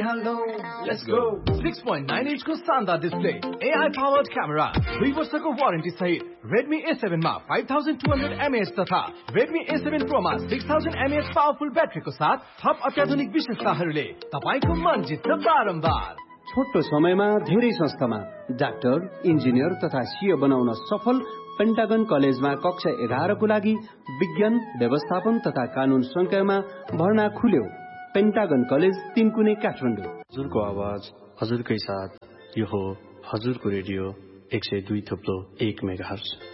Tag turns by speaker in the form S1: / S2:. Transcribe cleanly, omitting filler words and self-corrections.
S1: भइहाल्दौ let's go
S2: 6.9 inch को शानदार display, AI powered camera, 2 वर्षको वारेन्टी सहित Redmi A7 मा 5200 mAh तथा Redmi A7 Pro मा 6000 mAh पावरफुल ब्याट्रीको साथ थप अत्याधुनिक विशेषताहरूले तपाईको मन जित्छ बारम्बार।
S3: छोटो समयमा धेरै संस्थामा डाक्टर, इन्जिनियर तथा सीए बनाउन सफल पेन्टागन कलेजमा कक्षा 11 को लागि विज्ञान, व्यवस्थापन तथा कानून संकायमा भर्ना खुल्यो। Pentagon college Tinkune Kathmandu.
S4: हजुरको आवाज हजुरकै साथ, यो हो हजुरको रेडियो 102.1 मेगाहर्ज।